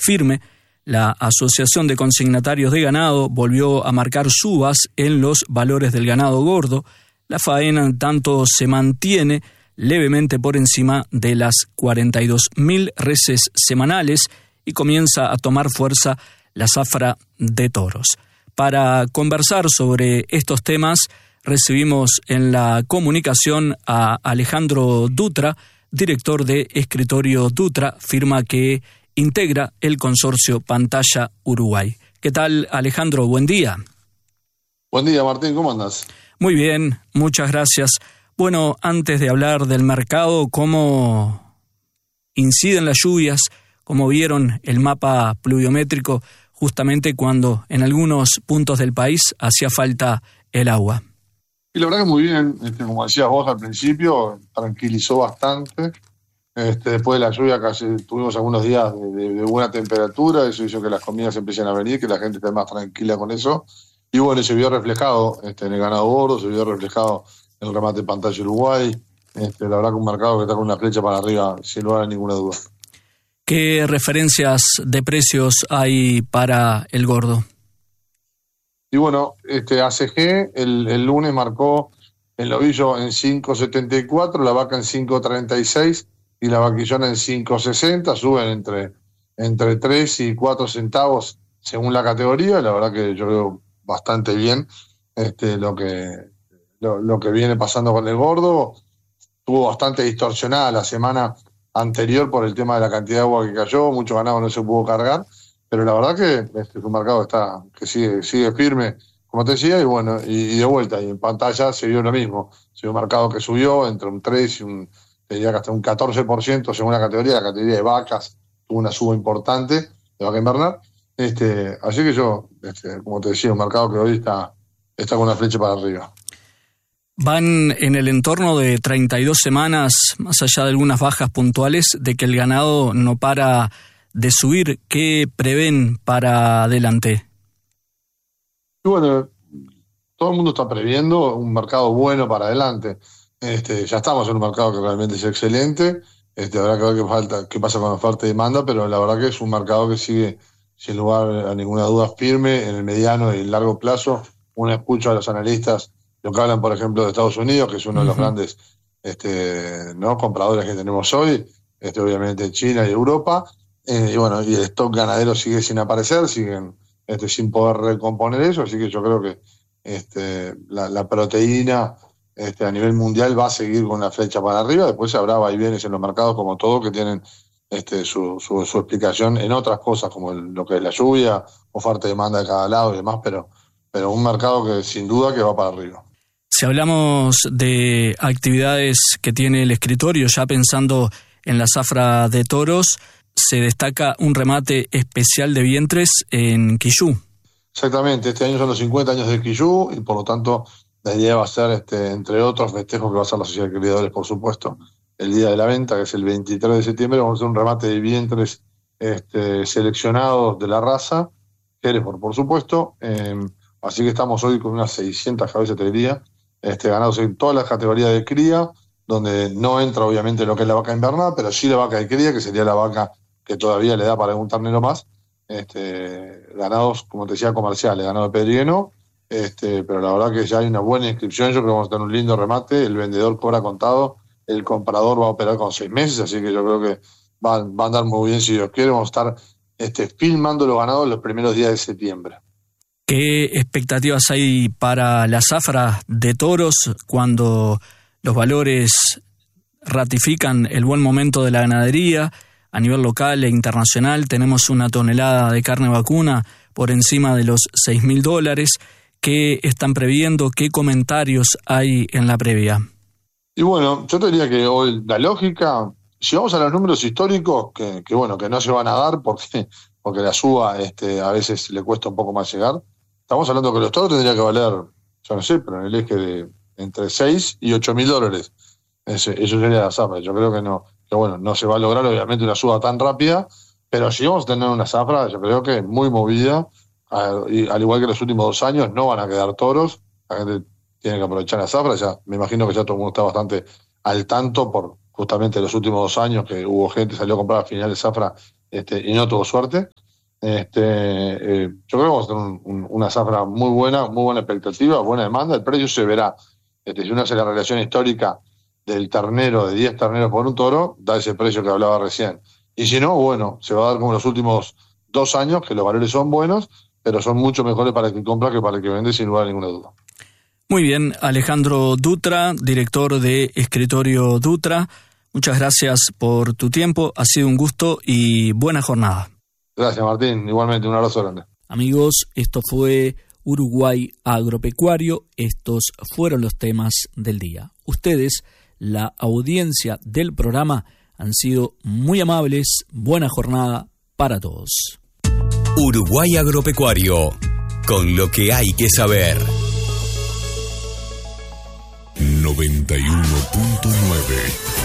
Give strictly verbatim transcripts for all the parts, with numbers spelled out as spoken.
firme. La Asociación de Consignatarios de Ganado volvió a marcar subas en los valores del ganado gordo. La faena, en tanto, se mantiene levemente por encima de las cuarenta y dos mil reses semanales y comienza a tomar fuerza la zafra de toros. Para conversar sobre estos temas, recibimos en la comunicación a Alejandro Dutra, director de Escritorio Dutra, firma que integra el consorcio Pantalla Uruguay. ¿Qué tal, Alejandro? Buen día. Buen día, Martín. ¿Cómo andás? Muy bien, muchas gracias. Bueno, antes de hablar del mercado, ¿cómo inciden las lluvias? ¿Cómo vieron el mapa pluviométrico justamente cuando en algunos puntos del país hacía falta el agua? Y la verdad que muy bien, este, como decías vos al principio, tranquilizó bastante. Este, después de la lluvia casi tuvimos algunos días de, de, de buena temperatura, eso hizo que las comidas empiecen a venir, que la gente esté más tranquila con eso. Y bueno, se vio reflejado este, en el ganado gordo, se vio reflejado en el remate Pantalla Uruguay. Este, la verdad que un mercado que está con una flecha para arriba, sin lugar a ninguna duda. ¿Qué referencias de precios hay para el gordo? Y bueno, este A C G el, el lunes marcó el novillo en cinco setenta y cuatro, la vaca en cinco treinta y seis y la vaquillona en cinco sesenta, suben entre, entre tres y cuatro centavos según la categoría. La verdad que yo veo bastante bien este, lo que lo, lo que viene pasando con el gordo. Estuvo bastante distorsionada la semana anterior por el tema de la cantidad de agua que cayó, mucho ganado no se pudo cargar, pero la verdad que este es un mercado está, que sigue, sigue firme, como te decía, y bueno, y, y de vuelta, y en Pantalla se vio lo mismo, se vio un mercado que subió entre un tres y un, te diría que hasta un catorce por ciento según la categoría, la categoría de vacas tuvo una suba importante de vaca invernal, este, así que yo, este, como te decía, un mercado que hoy está, está con una flecha para arriba. Van en el entorno de treinta y dos semanas, más allá de algunas bajas puntuales, de que el ganado no para de subir. ¿Qué prevén para adelante? Y bueno, todo el mundo está previendo un mercado bueno para adelante. Este, ya estamos en un mercado que realmente es excelente. Este, habrá que ver qué, falta, qué pasa con la oferta y demanda, pero la verdad que es un mercado que sigue, sin lugar a ninguna duda, firme en el mediano y el largo plazo. Uno escucha a los analistas lo que hablan, por ejemplo, de Estados Unidos, que es uno uh-huh. de los grandes este, ¿no? compradores que tenemos hoy, este, obviamente China y Europa, eh, y bueno, y el stock ganadero sigue sin aparecer, siguen este, sin poder recomponer eso, así que yo creo que este, la, la proteína este, a nivel mundial va a seguir con la flecha para arriba. Después habrá vaivienes en los mercados como todo, que tienen este, su, su, su explicación en otras cosas, como el, lo que es la lluvia, oferta y demanda de cada lado y demás, pero, pero un mercado que sin duda que va para arriba. Si hablamos de actividades que tiene el escritorio, ya pensando en la zafra de toros, se destaca un remate especial de vientres en Quillú. Exactamente, este año son los cincuenta años de Quillú y por lo tanto la idea va a ser, este, entre otros festejos que va a hacer la Sociedad de Criadores, por supuesto, el día de la venta, que es el veintitrés de septiembre, vamos a hacer un remate de vientres este, seleccionados de la raza, Hereford, por supuesto, eh, así que estamos hoy con unas seiscientas cabezas, te diría, Este, ganados en todas las categorías de cría, donde no entra obviamente lo que es la vaca invernal, pero sí la vaca de cría, que sería la vaca que todavía le da para un ternero más, este, ganados, como te decía, comerciales, ganado de pedrieno, este, pero la verdad que ya hay una buena inscripción. Yo creo que vamos a tener un lindo remate, el vendedor cobra contado, el comprador va a operar con seis meses, así que yo creo que va, va a andar muy bien si Dios quiere. Vamos a estar este, filmando los ganados los primeros días de septiembre. ¿Qué expectativas hay para la zafra de toros cuando los valores ratifican el buen momento de la ganadería? A nivel local e internacional tenemos una tonelada de carne vacuna por encima de los seis mil dólares. ¿Qué están previendo? ¿Qué comentarios hay en la previa? Y bueno, yo te diría que hoy la lógica, si vamos a los números históricos, que, que bueno, que no se van a dar porque, porque la suba este, a veces le cuesta un poco más llegar. Estamos hablando que los toros tendría que valer, yo no sé, pero en el eje de entre seis y ocho mil dólares. Ese, eso sería la zafra. Yo creo que no, que bueno, no se va a lograr obviamente una suba tan rápida, pero si vamos a tener una zafra, yo creo que muy movida, a, y, al igual que los últimos dos años, no van a quedar toros. La gente tiene que aprovechar la zafra. Ya me imagino que ya todo el mundo está bastante al tanto por justamente los últimos dos años que hubo gente que salió a comprar a final de zafra este, y no tuvo suerte. Este, eh, yo creo que vamos a tener un, un, una zafra muy buena, muy buena expectativa, buena demanda. El precio se verá. Este, si uno hace la relación histórica del ternero, de diez terneros por un toro, da ese precio que hablaba recién. Y si no, bueno, se va a dar como los últimos dos años, que los valores son buenos, pero son mucho mejores para el que compra que para el que vende, sin lugar a ninguna duda. Muy bien, Alejandro Dutra, director de Escritorio Dutra. Muchas gracias por tu tiempo. Ha sido un gusto y buena jornada. Gracias, Martín. Igualmente, un abrazo grande. Amigos, esto fue Uruguay Agropecuario. Estos fueron los temas del día. Ustedes, la audiencia del programa, han sido muy amables. Buena jornada para todos. Uruguay Agropecuario, con lo que hay que saber. noventa y uno punto nueve.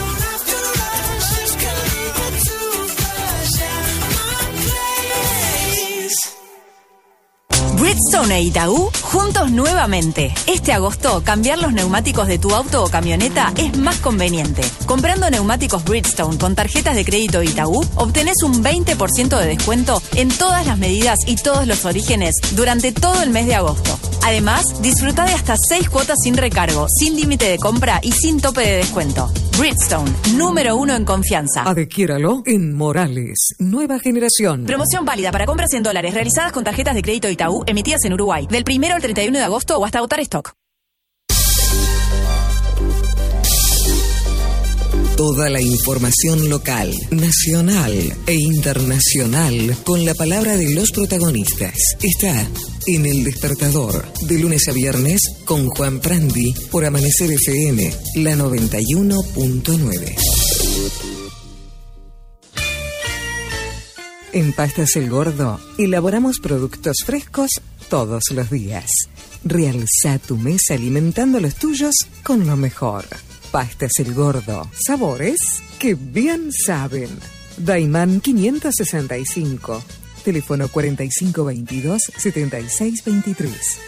Bridgestone e Itaú, juntos nuevamente. Este agosto, cambiar los neumáticos de tu auto o camioneta es más conveniente. Comprando neumáticos Bridgestone con tarjetas de crédito Itaú, obtenés un veinte por ciento de descuento en todas las medidas y todos los orígenes durante todo el mes de agosto. Además, disfruta de hasta seis cuotas sin recargo, sin límite de compra y sin tope de descuento. Bridgestone, número uno en confianza. Adquiéralo en Morales, nueva generación. Promoción válida para compras en dólares realizadas con tarjetas de crédito Itaú emitidas en Uruguay, del primero al treinta y uno de agosto o hasta agotar stock. Toda la información local, nacional e internacional con la palabra de los protagonistas está en El Despertador, de lunes a viernes con Juan Prandi por Amanecer F M, la noventa y uno punto nueve. En Pastas El Gordo elaboramos productos frescos todos los días. Realza tu mesa alimentando los tuyos con lo mejor. Pastas El Gordo, sabores que bien saben. Daimán quinientos sesenta y cinco, teléfono cuarenta y cinco veintidós, setenta y seis veintitrés.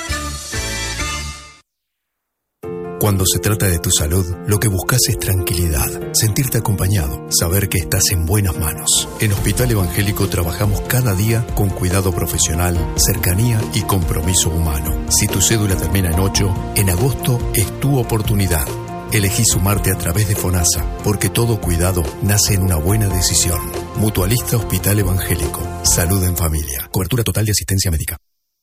Cuando se trata de tu salud, lo que buscas es tranquilidad, sentirte acompañado, saber que estás en buenas manos. En Hospital Evangélico trabajamos cada día con cuidado profesional, cercanía y compromiso humano. Si tu cédula termina en ocho, en agosto es tu oportunidad. Elegí sumarte a través de FONASA, porque todo cuidado nace en una buena decisión. Mutualista Hospital Evangélico. Salud en familia. Cobertura total de asistencia médica.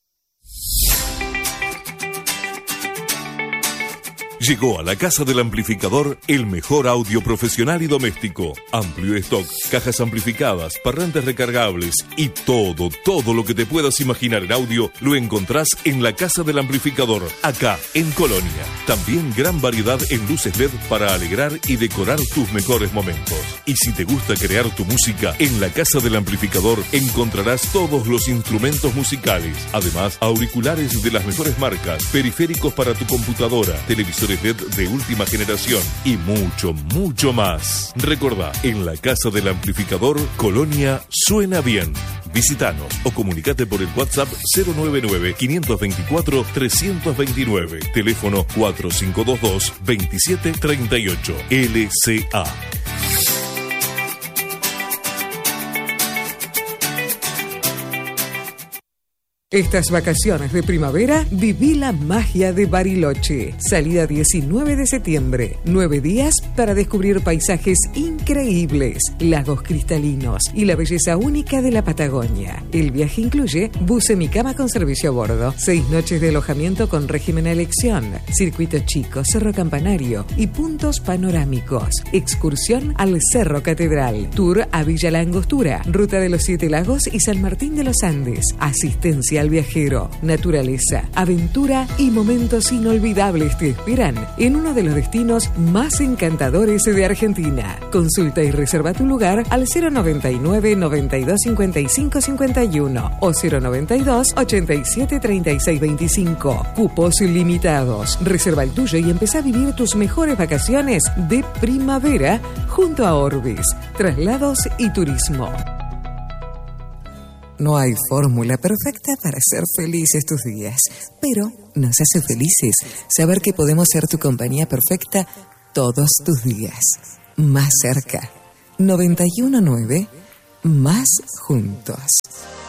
Llegó a la Casa del Amplificador el mejor audio profesional y doméstico. Amplio stock, cajas amplificadas, parlantes recargables y todo, todo lo que te puedas imaginar en audio lo encontrás en la Casa del Amplificador, acá en Colonia. También gran variedad en luces L E D para alegrar y decorar tus mejores momentos. Y si te gusta crear tu música, en la Casa del Amplificador encontrarás todos los instrumentos musicales. Además, auriculares de las mejores marcas, periféricos para tu computadora, televisores L E D de última generación y mucho, mucho más. Recordá, en la Casa del Amplificador, Colonia suena bien. Visítanos o comunicate por el WhatsApp cero nueve nueve, cinco dos cuatro, tres dos nueve, teléfono cuatro cinco dos dos, dos siete tres ocho, L C A. Estas vacaciones de primavera, viví la magia de Bariloche. Salida diecinueve de septiembre. Nueve días para descubrir paisajes increíbles, lagos cristalinos y la belleza única de la Patagonia. El viaje incluye bus semicama con servicio a bordo, seis noches de alojamiento con régimen a elección, circuito chico, cerro campanario y puntos panorámicos. Excursión al Cerro Catedral. Tour a Villa La Angostura, Ruta de los Siete Lagos y San Martín de los Andes. Asistencia al viajero, naturaleza, aventura y momentos inolvidables te esperan en uno de los destinos más encantadores de Argentina. Consulta y reserva tu lugar al cero noventa y nueve, noventa y dos, cincuenta y cinco, cincuenta y uno o cero noventa y dos, ochenta y siete, treinta y seis veinticinco. Cupos limitados. Reserva el tuyo y empezá a vivir tus mejores vacaciones de primavera junto a Orbis, traslados y turismo. No hay fórmula perfecta para ser feliz estos días, pero nos hace felices saber que podemos ser tu compañía perfecta todos tus días. Más cerca. noventa y uno nueve más juntos.